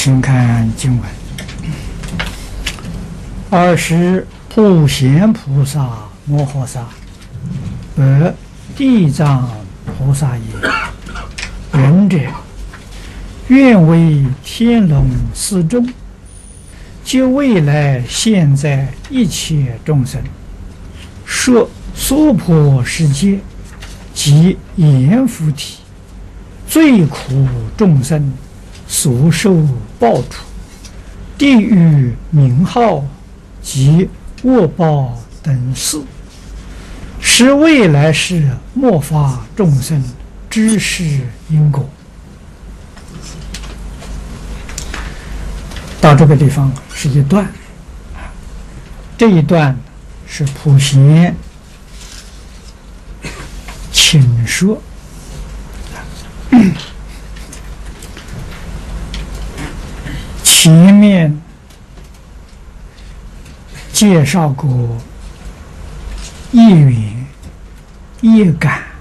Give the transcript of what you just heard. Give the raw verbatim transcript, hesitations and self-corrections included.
请看经文。尔时普贤菩萨摩诃萨白地藏菩萨言：仁者，愿为天龙四众，就未来现在一切众生，说娑婆世界及阎浮提最苦众生所受报处，地狱名号及恶报等事，是未来世末法众生知识因果。到这个地方是一段，这一段是普贤请说。前面介绍过业缘、业感